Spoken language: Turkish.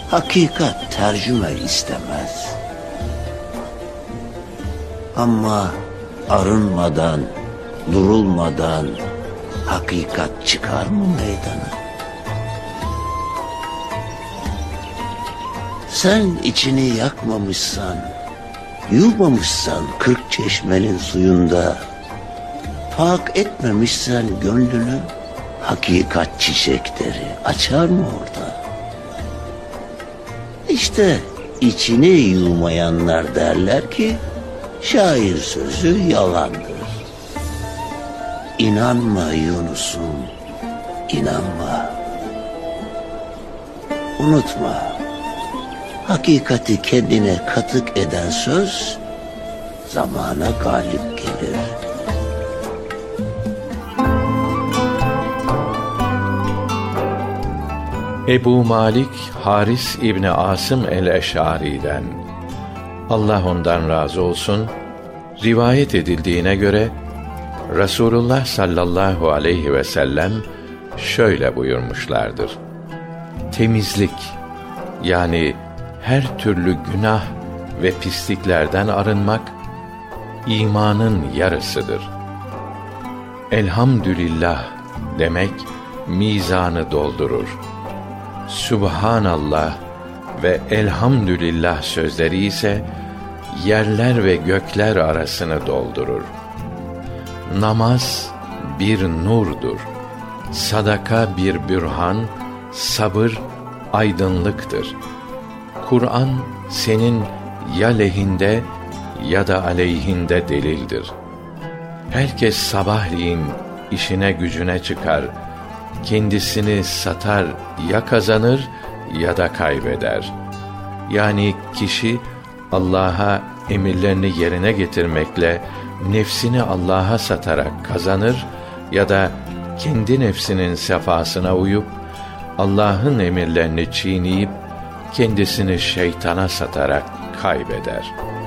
Hakikat tercüme istemez. Ama arınmadan, durulmadan hakikat çıkar mı meydana? Sen içini yakmamışsan, yumamışsan 40 çeşmenin suyunda, pak etmemişsen gönlünü, hakikat çiçekleri açar mı orada? İşte içini yumayanlar derler ki, şair sözü yalandır. İnanma Yunus'um, inanma. Unutma, hakikati kendine katık eden söz, zamana galip gelir. Ebu Malik Haris İbni Asım el-Eş'ari'den, Allah ondan razı olsun, rivayet edildiğine göre Resulullah sallallahu aleyhi ve sellem şöyle buyurmuşlardır: temizlik, yani her türlü günah ve pisliklerden arınmak imanın yarısıdır. Elhamdülillah demek mizanı doldurur. Subhanallah ve elhamdülillah sözleri ise yerler ve gökler arasını doldurur. Namaz bir nurdur. Sadaka bir bürhan, sabır aydınlıktır. Kur'an senin ya lehinde ya da aleyhinde delildir. Herkes sabahleyin işine gücüne çıkar, kendisini satar, ya kazanır ya da kaybeder. Yani kişi Allah'a emirlerini yerine getirmekle nefsini Allah'a satarak kazanır ya da kendi nefsinin sefasına uyup Allah'ın emirlerini çiğneyip kendisini şeytana satarak kaybeder.